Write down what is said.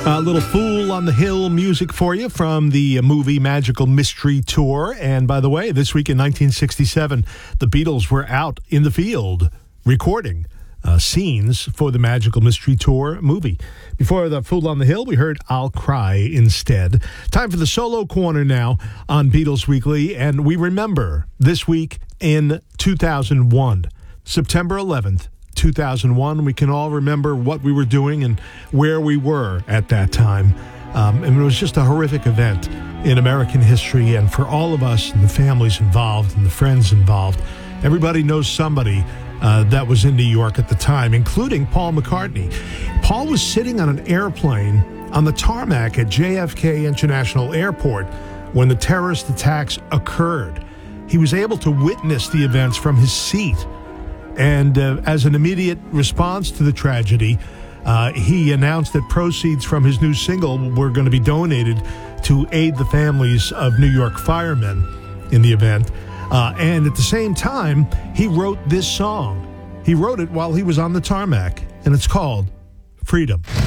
A little Fool on the Hill music for you from the movie Magical Mystery Tour. And by the way, this week in 1967, the Beatles were out in the field recording scenes for the Magical Mystery Tour movie. Before the Fool on the Hill, we heard I'll Cry instead. Time for the solo corner now on Beatles Weekly. And we remember this week in 2001, September 11th, 2001. We can all remember what we were doing and where we were at that time. And it was just a horrific event in American history. And for all of us and the families involved and the friends involved, everybody knows somebody that was in New York at the time, including Paul McCartney. Paul was sitting on an airplane on the tarmac at JFK International Airport when the terrorist attacks occurred. He was able to witness the events from his seat. And as an immediate response to the tragedy, he announced that proceeds from his new single were going to be donated to aid the families of New York firemen in the event. And at the same time, he wrote this song. He wrote it while he was on the tarmac, and it's called Freedom.